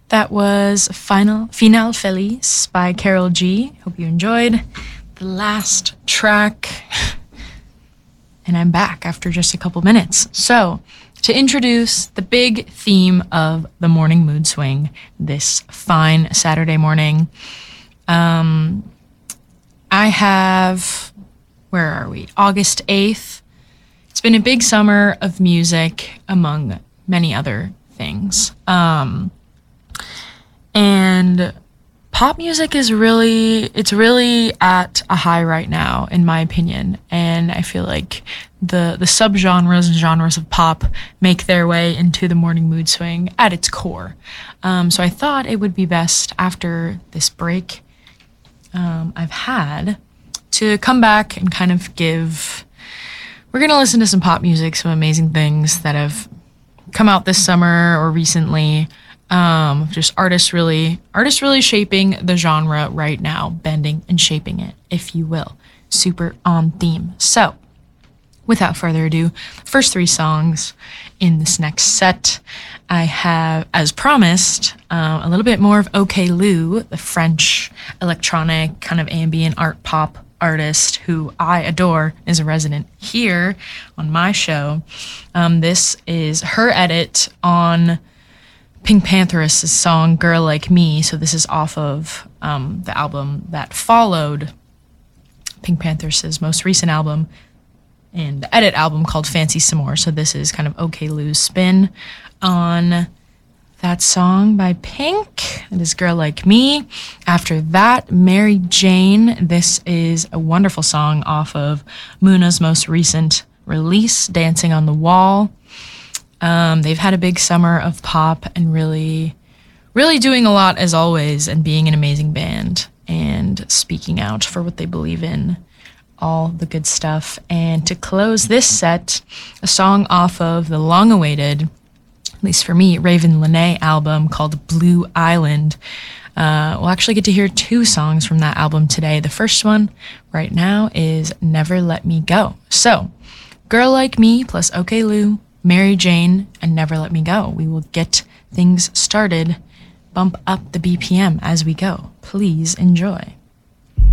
That was Final Feliz by Carol G. Hope you enjoyed the last track. And I'm back after just a couple minutes. So, to introduce the big theme of the morning mood swing this fine Saturday morning, I have, where are we? August 8th. It's been a big summer of music, among many other things. And pop music is really at a high right now, in my opinion. And I feel like the subgenres and genres of pop make their way into the morning mood swing at its core. So I thought it would be best after this break I've had to come back and kind of we're going to listen to some pop music, some amazing things that have come out this summer or recently. Just artists really shaping the genre right now, bending and shaping it, if you will. Super on theme. So, without further ado, first three songs in this next set, I have, as promised, a little bit more of OK Lou, the French electronic kind of ambient art pop artist who I adore, is a resident here on my show. This is her edit on Pink Pantheress' song Girl Like Me. So this is off of the album that followed Pink Pantheress' most recent album, and the edit album called Fancy Some More. So this is kind of OK Lou's spin on that song by Pink. It is Girl Like Me. After that, Mary Jane. This is a wonderful song off of Muna's most recent release, Dancing on the Wall. They've had a big summer of pop and really doing a lot as always, and being an amazing band and speaking out for what they believe in. All the good stuff. And to close this set, a song off of the long-awaited, at least for me, Raven Lenae album called Blue Island. We'll actually get to hear two songs from that album today. The first one right now is Never Let Me Go. So, Girl Like Me plus OK Lou, Mary Jane, and Never Let Me Go. We will get things started, bump up the BPM as we go. Please enjoy.